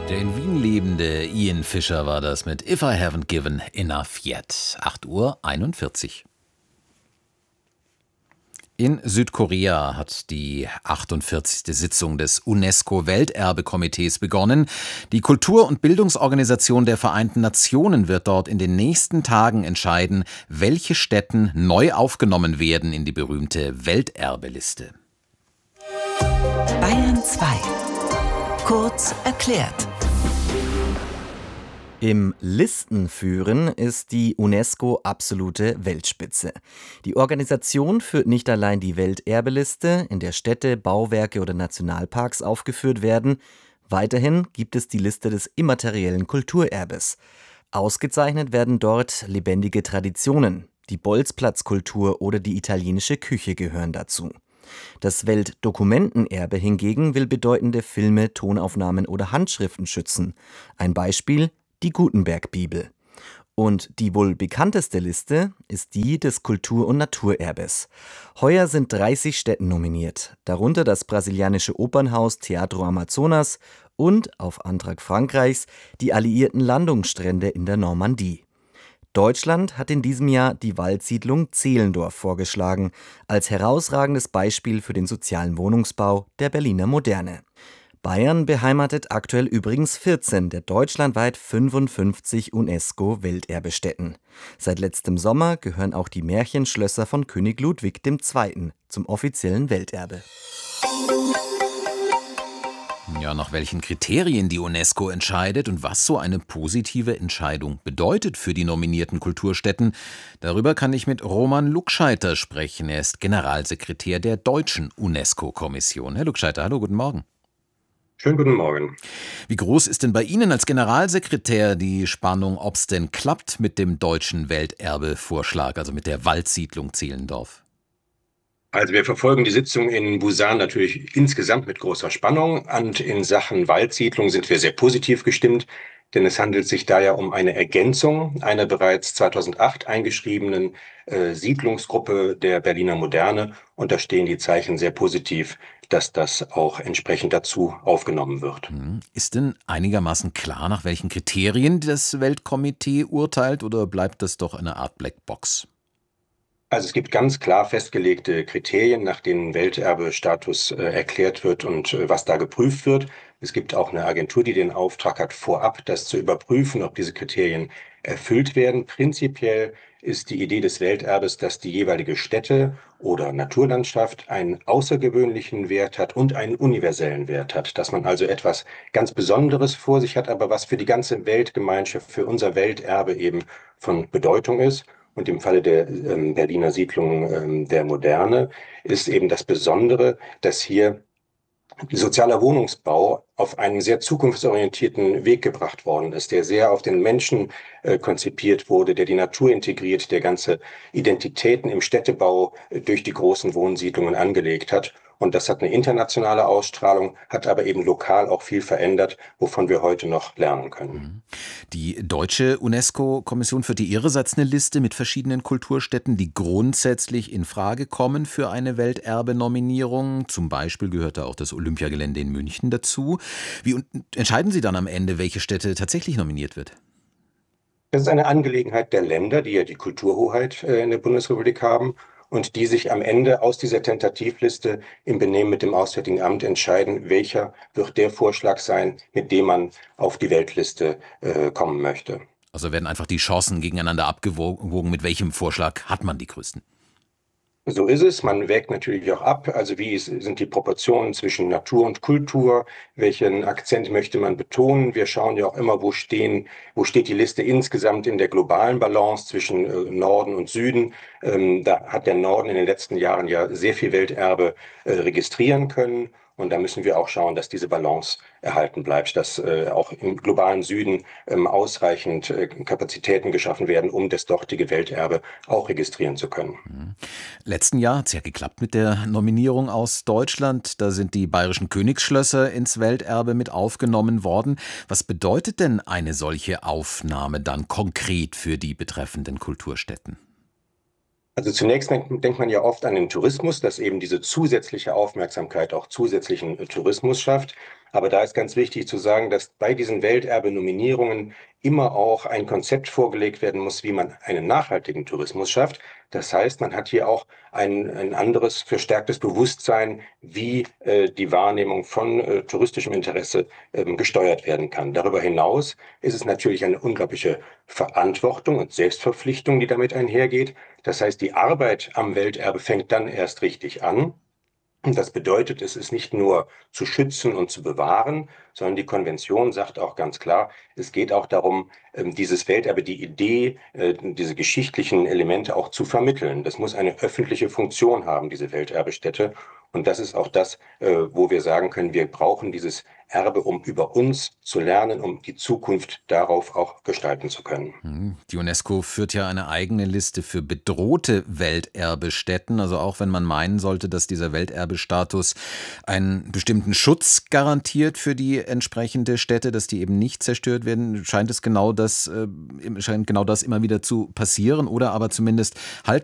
Der in Wien lebende Ian Fischer war das mit If I Haven't Given Enough Yet. 8:41 Uhr. In Südkorea hat die 48. Sitzung des UNESCO-Welterbekomitees begonnen. Die Kultur- und Bildungsorganisation der Vereinten Nationen wird dort in den nächsten Tagen entscheiden, welche Stätten neu aufgenommen werden in die berühmte Welterbeliste. Bayern 2. Kurz erklärt. Im Listenführen ist die UNESCO absolute Weltspitze. Die Organisation führt nicht allein die Welterbeliste, in der Städte, Bauwerke oder Nationalparks aufgeführt werden. Weiterhin gibt es die Liste des immateriellen Kulturerbes. Ausgezeichnet werden dort lebendige Traditionen. Die Bolzplatzkultur oder die italienische Küche gehören dazu. Das Weltdokumentenerbe hingegen will bedeutende Filme, Tonaufnahmen oder Handschriften schützen. Ein Beispiel: die Gutenberg-Bibel. Und die wohl bekannteste Liste ist die des Kultur- und Naturerbes. Heuer sind 30 Stätten nominiert, darunter das brasilianische Opernhaus Teatro Amazonas und, auf Antrag Frankreichs, die alliierten Landungsstrände in der Normandie. Deutschland hat in diesem Jahr die Waldsiedlung Zehlendorf vorgeschlagen, als herausragendes Beispiel für den sozialen Wohnungsbau der Berliner Moderne. Bayern beheimatet aktuell übrigens 14 der deutschlandweit 55 UNESCO-Welterbestätten. Seit letztem Sommer gehören auch die Märchenschlösser von König Ludwig II. Zum offiziellen Welterbe. Ja, nach welchen Kriterien die UNESCO entscheidet und was so eine positive Entscheidung bedeutet für die nominierten Kulturstätten, darüber kann ich mit Roman Lukscheiter sprechen. Er ist Generalsekretär der deutschen UNESCO-Kommission. Herr Lukscheiter, hallo, guten Morgen. Schönen guten Morgen. Wie groß ist denn bei Ihnen als Generalsekretär die Spannung, ob es denn klappt mit dem deutschen Welterbevorschlag, also mit der Waldsiedlung Zehlendorf? Also wir verfolgen die Sitzung in Busan natürlich insgesamt mit großer Spannung und in Sachen Waldsiedlung sind wir sehr positiv gestimmt, denn es handelt sich da ja um eine Ergänzung einer bereits 2008 eingeschriebenen Siedlungsgruppe der Berliner Moderne und da stehen die Zeichen sehr positiv, dass das auch entsprechend dazu aufgenommen wird. Ist denn einigermaßen klar, nach welchen Kriterien das Weltkomitee urteilt oder bleibt das doch eine Art Blackbox? Also es gibt ganz klar festgelegte Kriterien, nach denen Welterbestatus erklärt wird und was da geprüft wird. Es gibt auch eine Agentur, die den Auftrag hat, vorab das zu überprüfen, ob diese Kriterien erfüllt werden. Prinzipiell ist die Idee des Welterbes, dass die jeweilige Stätte oder Naturlandschaft einen außergewöhnlichen Wert hat und einen universellen Wert hat. Dass man also etwas ganz Besonderes vor sich hat, aber was für die ganze Weltgemeinschaft, für unser Welterbe eben von Bedeutung ist. Und im Falle der Berliner Siedlung der Moderne ist eben das Besondere, dass hier sozialer Wohnungsbau auf einen sehr zukunftsorientierten Weg gebracht worden ist, der sehr auf den Menschen konzipiert wurde, der die Natur integriert, der ganze Identitäten im Städtebau durch die großen Wohnsiedlungen angelegt hat. Und das hat eine internationale Ausstrahlung, hat aber eben lokal auch viel verändert, wovon wir heute noch lernen können. Die deutsche UNESCO-Kommission führte ihrerseits eine Liste mit verschiedenen Kulturstätten, die grundsätzlich in Frage kommen für eine Welterbe-Nominierung. Zum Beispiel gehört da auch das Olympiagelände in München dazu. Wie entscheiden Sie dann am Ende, welche Stätte tatsächlich nominiert wird? Das ist eine Angelegenheit der Länder, die ja die Kulturhoheit in der Bundesrepublik haben und die sich am Ende aus dieser Tentativliste im Benehmen mit dem Auswärtigen Amt entscheiden, welcher wird der Vorschlag sein, mit dem man auf die Weltliste kommen möchte. Also werden einfach die Chancen gegeneinander abgewogen, mit welchem Vorschlag hat man die größten? So ist es. Man wägt natürlich auch ab, also sind die Proportionen zwischen Natur und Kultur, welchen Akzent möchte man betonen. Wir schauen ja auch immer, wo steht die Liste insgesamt in der globalen Balance zwischen Norden und Süden. Da hat der Norden in den letzten Jahren ja sehr viel Welterbe registrieren können. Und da müssen wir auch schauen, dass diese Balance erhalten bleibt, dass auch im globalen Süden ausreichend Kapazitäten geschaffen werden, um das dortige Welterbe auch registrieren zu können. Letzten Jahr hat es ja geklappt mit der Nominierung aus Deutschland. Da sind die bayerischen Königsschlösser ins Welterbe mit aufgenommen worden. Was bedeutet denn eine solche Aufnahme dann konkret für die betreffenden Kulturstätten? Also zunächst denkt man ja oft an den Tourismus, dass eben diese zusätzliche Aufmerksamkeit auch zusätzlichen Tourismus schafft. Aber da ist ganz wichtig zu sagen, dass bei diesen Welterbe-Nominierungen immer auch ein Konzept vorgelegt werden muss, wie man einen nachhaltigen Tourismus schafft. Das heißt, man hat hier auch ein anderes, verstärktes Bewusstsein, wie die Wahrnehmung von touristischem Interesse gesteuert werden kann. Darüber hinaus ist es natürlich eine unglaubliche Verantwortung und Selbstverpflichtung, die damit einhergeht. Das heißt, die Arbeit am Welterbe fängt dann erst richtig an. Und das bedeutet, es ist nicht nur zu schützen und zu bewahren, sondern die Konvention sagt auch ganz klar, es geht auch darum, dieses Welterbe, die Idee, diese geschichtlichen Elemente auch zu vermitteln. Das muss eine öffentliche Funktion haben, diese Welterbestätte. Und das ist auch das, wo wir sagen können, wir brauchen dieses Erbe, um über uns zu lernen, um die Zukunft darauf auch gestalten zu können. Die UNESCO führt ja eine eigene Liste für bedrohte Welterbestätten. Also auch wenn man meinen sollte, dass dieser Welterbestatus einen bestimmten Schutz garantiert für die entsprechende Stätte, dass die eben nicht zerstört werden, scheint genau das immer wieder zu passieren. Oder aber zumindest halten